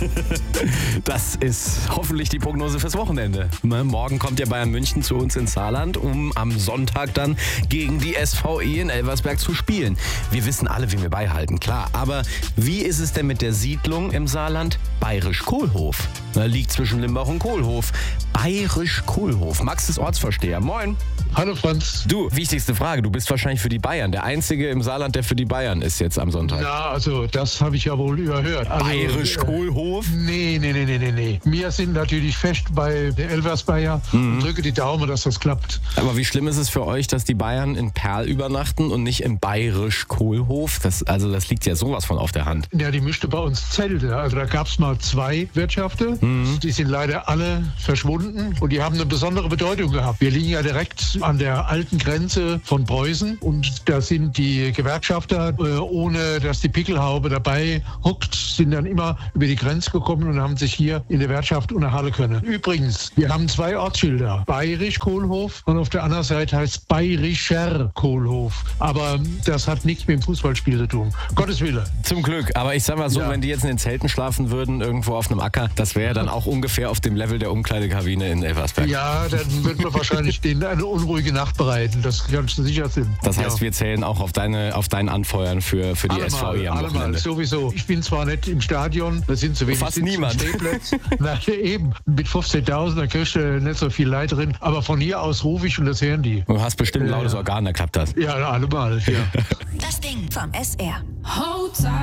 Das ist hoffentlich die Prognose fürs Wochenende. Morgen kommt ja Bayern München zu uns ins Saarland, um am Sonntag dann gegen die SVE in Elversberg zu spielen. Wir wissen alle, wie wir beihalten, klar. Aber wie ist es denn mit der Siedlung im Saarland? Bayerisch-Kohlhof. Liegt zwischen Limbach und Kohlhof. Bayerisch-Kohlhof. Max ist Ortsvorsteher. Moin. Hallo Franz. Du, wichtigste Frage. Du bist wahrscheinlich für die Bayern. Der Einzige im Saarland, der für die Bayern ist jetzt am Sonntag. Ja, also das habe ich ja wohl überhört. Also, Bayerisch-Kohlhof? Nee. Wir sind natürlich fest bei der Elversberger und drücke die Daumen, dass das klappt. Aber wie schlimm ist es für euch, dass die Bayern in Perl übernachten und nicht im Bayerisch-Kohlhof? Das liegt ja sowas von auf der Hand. Ja, die mischte bei uns Zelte. Also da gab es mal 2 Wirtschaften. Die sind leider alle verschwunden und die haben eine besondere Bedeutung gehabt. Wir liegen ja direkt an der alten Grenze von Preußen und da sind die Gewerkschafter, ohne dass die Pickelhaube dabei huckt, sind dann immer über die Grenze gekommen und haben sich hier in der Wirtschaft unterhalten können. Übrigens, wir haben 2 Ortsschilder. Bayerisch-Kohlhof und auf der anderen Seite heißt Bayerischer Kohlhof. Aber das hat nichts mit dem Fußballspiel zu tun. Gottes Wille. Zum Glück. Aber ich sag mal so, wenn die jetzt in den Zelten schlafen würden, irgendwo auf einem Acker, das wäre dann auch ungefähr auf dem Level der Umkleidekabine in Elversberg. Ja, dann würden wir wahrscheinlich denen eine unruhige Nacht bereiten. Das kannst du sicher sein. Das heißt, wir zählen auch auf dein Anfeuern für die SVE am Wochenende. Sowieso. Ich bin zwar nicht im Stadion, da sind zu wenig fast niemand. Na, eben, mit 15.000, da kriegst du nicht so viel Leid drin. Aber von hier aus rufe ich und das hören die. Du hast bestimmt ein lautes Organ, da klappt das. Ja, allemal, ja. Das Ding vom SR.